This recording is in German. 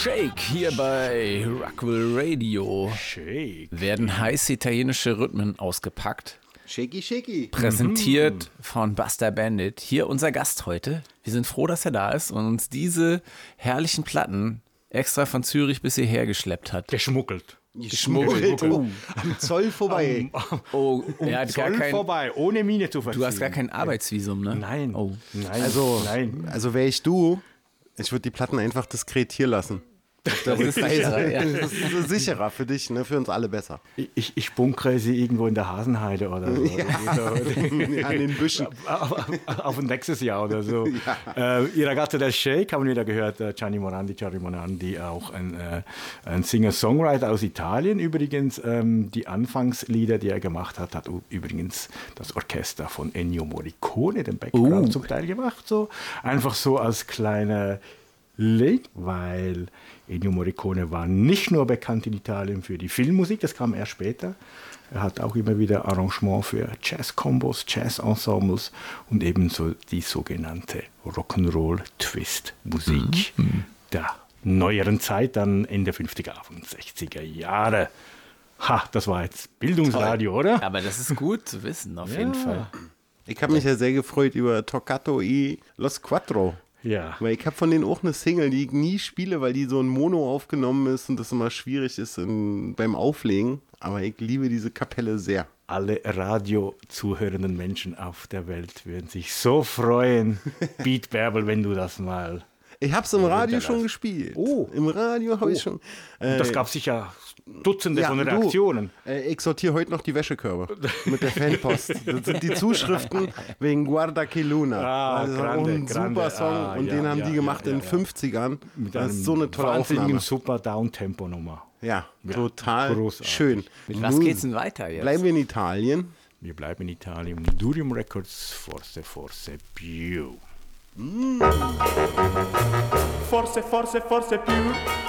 Shake hier bei Rockwell Radio. Shake. Werden heiße italienische Rhythmen ausgepackt. Shaky, shaky. Präsentiert von Buster Bandit. Hier unser Gast heute. Wir sind froh, dass er da ist und uns diese herrlichen Platten extra von Zürich bis hierher geschleppt hat. Geschmuggelt. Geschmuggelt. Am Zoll vorbei. Er hat gar Zoll kein, vorbei, ohne Miene zu verziehen. du hast gar kein Arbeitsvisum, ne? Nein. Oh. Nein. Also, also wäre ich du, ich würde die Platten einfach diskret hier lassen. Das ist sicherer, ja. Das ist so sicherer für dich, ne? Für uns alle besser. Ich bunkere sie irgendwo in der Hasenheide oder so. Ja, an den Büschen. Auf ein nächstes Jahr oder so. Ja. I ragazzi del Shake haben wir wieder gehört, Gianni Morandi, auch ein Singer-Songwriter aus Italien. Übrigens, die Anfangslieder, die er gemacht hat, hat übrigens das Orchester von Ennio Morricone, den Background zum Teil gemacht. So. Einfach so als kleiner Link, weil Ennio Morricone war nicht nur bekannt in Italien für die Filmmusik, das kam erst später. Er hat auch immer wieder Arrangement für Jazz-Combos, Jazz-Ensembles und ebenso die sogenannte Rock'n'Roll-Twist-Musik der neueren Zeit, dann Ende 50er, 60er Jahre. Ha, das war jetzt Bildungsradio, Toll. oder? Aber das ist gut zu wissen, auf jeden Fall. Ich habe mich ja sehr gefreut über Toccato y Los Quattro. Ja. Weil ich habe von denen auch eine Single, die ich nie spiele, weil die so in Mono aufgenommen ist und das immer schwierig ist beim Auflegen. Aber ich liebe diese Kapelle sehr. Alle Radio-zuhörenden Menschen auf der Welt würden sich so freuen, Beat Bärbel, wenn du das mal... Ich habe es im Radio schon gespielt. Oh. Im Radio habe ich schon... das gab sicher Dutzende von Reaktionen. Ich sortiere heute noch die Wäschekörbe mit der Fanpost. Das sind die Zuschriften wegen Guarda che Luna. Das ist auch ein super Song und den haben die gemacht in den 50ern. Das ist so eine tolle Aufnahme. Super Down-Tempo-Nummer. Ja, total großartig. schön. Mit was geht's denn weiter jetzt? Bleiben wir in Italien. Wir bleiben in Italien. Durium Records, Forse, Forse, più. Forse, forse, forse più.